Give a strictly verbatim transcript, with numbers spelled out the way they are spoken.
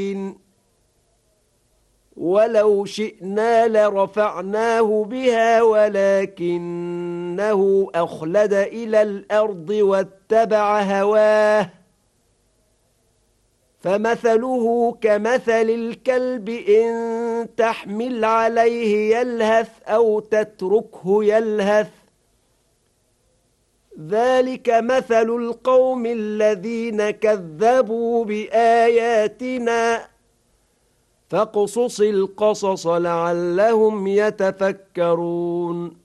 ولو شئنا لرفعناه بها ولكنه أخلد إلى الأرض واتبع هواه فمثله كمثل الكلب إن تحمل عليه يلهث أو تتركه يلهث ذلك مثل القوم الذين كذبوا بآياتنا فاقصص القصص لعلهم يتفكرون